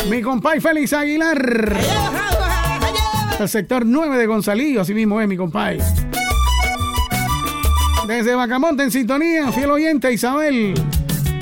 Mi compay Félix Aguilar. El sector 9 de Gonzalillo, así mismo es mi compay. Desde Bacamonte en sintonía, fiel oyente Isabel.